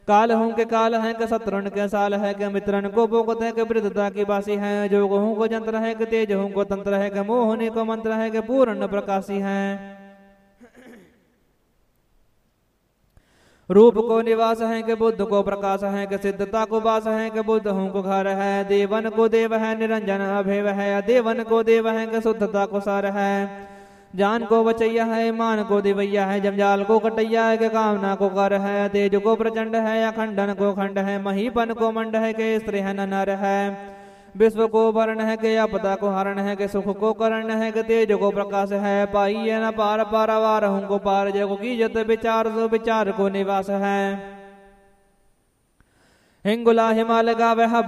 काल हूँ के काल है के शत्रुन के साल है के मित्रन को बोकत है के वृद्धता की बासी है। जोग हूँ को जंत्र है के तेज हूँ को तंत्र है के मोह होने को मंत्र है के पूर्ण प्रकाशी है। रूप को निवास है के बुद्ध को प्रकाश है के सिद्धता को वास है के बुद्ध हूँ को घर है। देवन को देव है निरंजन अभेव है। देवन को देव है के शुद्धता को सार है। जान को बचैया है मान को दिवैया है। जमजाल को कटैया है के कामना को कर है। तेज को प्रचंड है अखंडन को खंड है। महीपन को मंड है के स्त्री है नर है। विश्व को वर्ण है के आपदा को हरण है के सुख को करण है के तेज को प्रकाश है। पाई है न पार पारावार हूँ को पार जग की जत विचार सो विचार को निवास है। हिंगुला हिमाल गावे